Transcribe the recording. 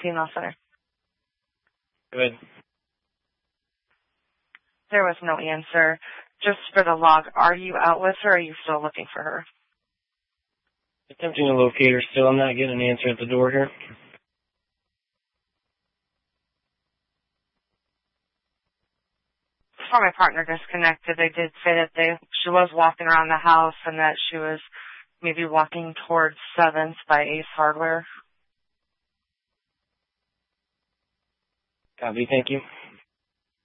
female center. Good. There was no answer. Just for the log, are you out with her or are you still looking for her? Attempting to locate her still. I'm not getting an answer at the door here. Before my partner disconnected, they did say that she was walking around the house and that she was maybe walking towards 7th by Ace Hardware. Copy, thank you.